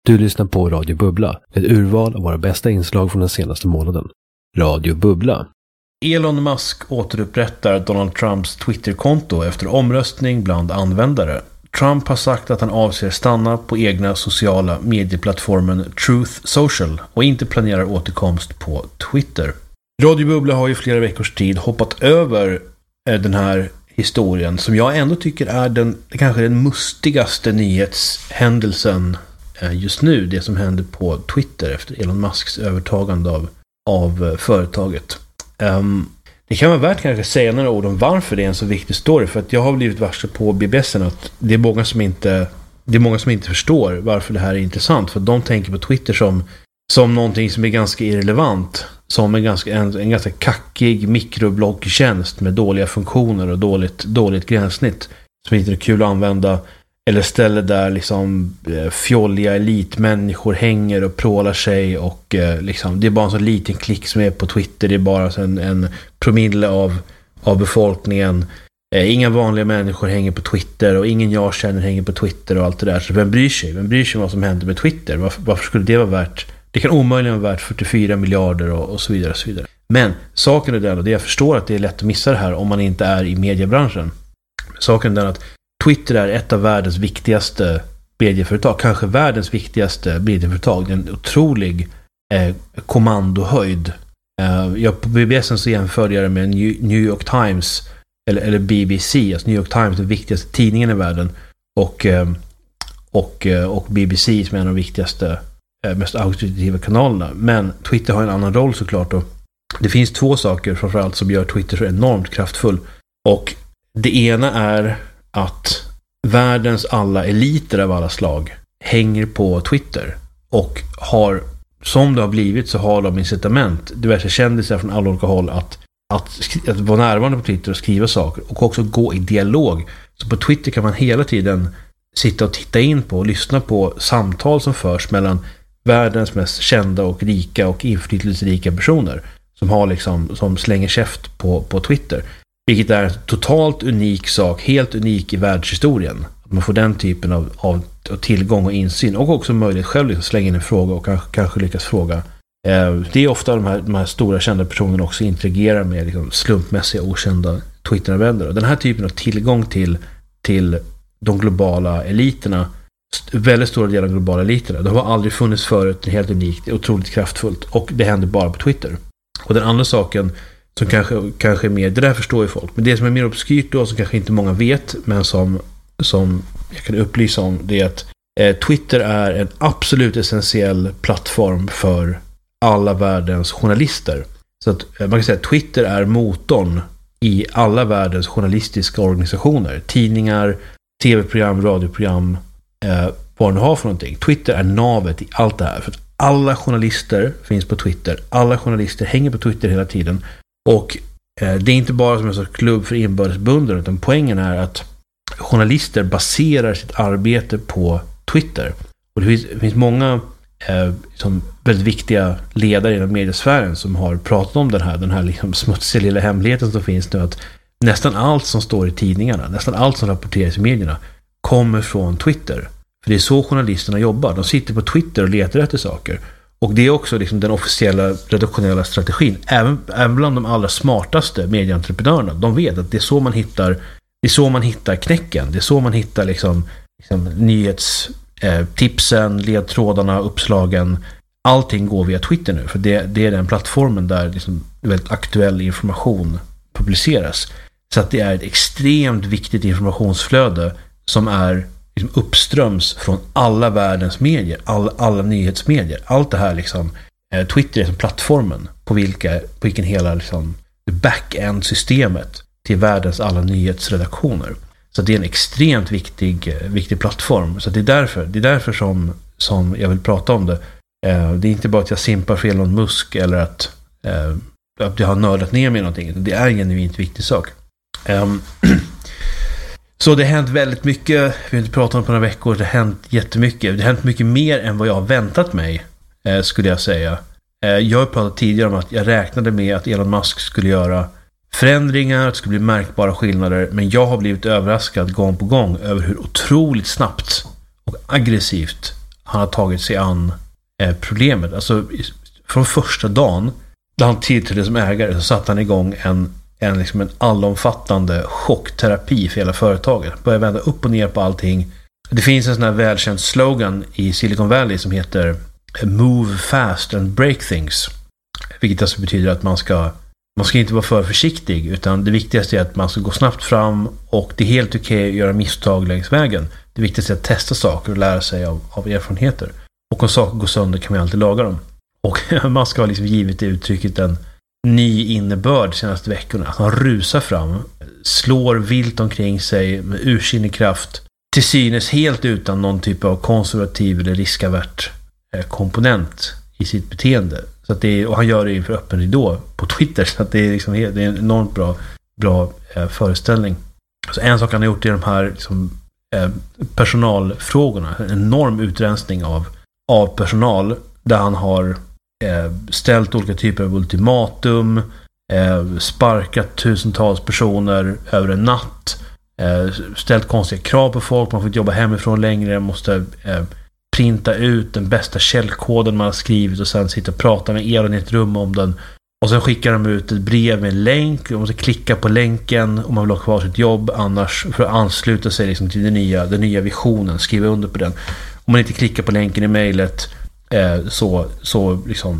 Du lyssnar på Radio Bubbla, ett urval av våra bästa inslag från den senaste månaden. Radio Bubbla. Elon Musk återupprättar Donald Trumps Twitterkonto efter omröstning bland användare. Trump har sagt att han avser stanna på egna sociala medieplattformen Truth Social och inte planerar återkomst på Twitter. Radio Bubbla har ju flera veckors tid hoppat över den här historien som jag ändå tycker är kanske den mustigaste nyhetshändelsen just nu, det som händer på Twitter efter Elon Musks övertagande av företaget. Det kan vara värt kanske att säga några ord om varför det är en så viktig story, för att jag har blivit varse på BBSen att det är många som inte förstår varför det här är intressant, för de tänker på Twitter som någonting som är ganska irrelevant, som en ganska kackig mikrobloggtjänst med dåliga funktioner och dåligt gränssnitt som inte är kul att använda, eller ställe där liksom fjolliga elitmänniskor hänger och prålar sig och liksom, det är bara en så liten klick som är på Twitter, det är bara en promille av befolkningen. Inga vanliga människor hänger på Twitter och ingen jag känner hänger på Twitter och allt det där. Så vem bryr sig? Vem bryr sig om vad som händer med Twitter? Varför skulle det vara värt? Det kan omöjligen vara värt 44 miljarder och så vidare och så vidare. Men saken är den, och det jag förstår att det är lätt att missa det här om man inte är i mediebranschen. Saken är den att Twitter är ett av världens viktigaste medieföretag, kanske världens viktigaste medieföretag. Det är en otrolig kommandohöjd. På BBSen så jämförde jag det med New York Times eller BBC, alltså New York Times, den viktigaste tidningen i världen, och BBC som är en av de viktigaste, mest auktoritativa kanalerna. Men Twitter har en annan roll såklart, och det finns två saker framförallt som gör Twitter så enormt kraftfull. Och det ena är att världens alla eliter av alla slag hänger på Twitter och har, som det har blivit, så har de incitament, diverse kändisar från alla olika håll att vara närvarande på Twitter och skriva saker och också gå i dialog. Så på Twitter kan man hela tiden sitta och titta in på och lyssna på samtal som förs mellan världens mest kända och rika och inflytelserika personer som slänger käft på Twitter. Vilket är en totalt unik sak, helt unik i världshistorien. Att man får den typen av tillgång och insyn och också möjlighet själv att slänga in en fråga och kanske lyckas fråga. Det är ofta de här stora kända personerna också interagerar med liksom slumpmässiga okända Twitter-användare. Den här typen av tillgång till de globala eliterna, väldigt stora delar av de globala eliterna, det har aldrig funnits förut, det är helt unikt, det är otroligt kraftfullt och det händer bara på Twitter. Och den andra saken som kanske är mer, det där förstår ju folk, men det som är mer obskyrt då, som kanske inte många vet, men som jag kan upplysa om, det är att Twitter är en absolut essentiell plattform för alla världens journalister. Så att man kan säga att Twitter är motorn i alla världens journalistiska organisationer, tidningar, tv-program, radioprogram, vad den har för någonting. Twitter är navet i allt det här, för att alla journalister finns på Twitter, alla journalister hänger på Twitter hela tiden. Och det är inte bara som en sorts klubb för inbördesbunden, utan poängen är att journalister baserar sitt arbete på Twitter. Och det finns många som väldigt viktiga ledare inom mediesfären som har pratat om den här liksom smutsiga lilla hemligheten som finns nu, att nästan allt som står i tidningarna, nästan allt som rapporteras i medierna kommer från Twitter. För det är så journalisterna jobbar. De sitter på Twitter och letar efter saker. Och det är också liksom den officiella redaktionella strategin. Även bland de allra smartaste medieentreprenörerna. De vet att det är så man hittar knäcken. Det är så man hittar liksom nyhetstipsen, ledtrådarna, uppslagen. Allting går via Twitter nu. För det är den plattformen där liksom väldigt aktuell information publiceras. Så att det är ett extremt viktigt informationsflöde som är liksom uppströms från alla världens medier, alla nyhetsmedier. Allt det här liksom, Twitter är som plattformen på vilken hela liksom back-end-systemet till världens alla nyhetsredaktioner. Så det är en extremt viktig plattform. Så det är därför som jag vill prata om det. Det är inte bara att jag simpar för Elon Musk eller att jag har nördat ner mig någonting. Det är en genuint viktig sak. Så det har hänt väldigt mycket. Vi har inte pratat om på några veckor. Det har hänt jättemycket. Det har hänt mycket mer än vad jag har väntat mig, skulle jag säga. Jag har pratat tidigare om att jag räknade med att Elon Musk skulle göra förändringar, att det skulle bli märkbara skillnader. Men jag har blivit överraskad gång på gång över hur otroligt snabbt och aggressivt han har tagit sig an problemet. Alltså från första dagen när han tillträdde som ägare så satte han igång liksom en allomfattande chockterapi för hela företaget. Började vända upp och ner på allting. Det finns en sån här välkänd slogan i Silicon Valley som heter Move fast and break things. Vilket alltså betyder att man ska inte vara för försiktig, utan det viktigaste är att man ska gå snabbt fram, och det är helt okej att göra misstag längs vägen. Det viktigaste är att testa saker och lära sig av erfarenheter. Och om saker går sönder kan man alltid laga dem. Och man ska ha liksom givit det uttrycket en ny innebörd de senaste veckorna. Att han rusar fram, slår vilt omkring sig med ursinnig kraft, till synes helt utan någon typ av konservativ eller riskavärt komponent i sitt beteende. Så att och han gör det inför öppen ridå på Twitter, så att det är liksom det är en enormt bra föreställning. Så en sak han har gjort är de här liksom, personalfrågorna, en enorm utrensning av personal, där han har ställt olika typer av ultimatum, sparkat tusentals personer över en natt, ställt konstiga krav på folk. Man får inte jobba hemifrån längre, måste printa ut den bästa källkoden man har skrivit och sen sitta och prata med er i ett rum om den. Och sen skickar de ut ett brev med en länk. Man måste klicka på länken om man vill ha kvar sitt jobb, annars för att ansluta sig liksom till den nya visionen, skriva under på den. Om man inte klickar på länken i mejlet så liksom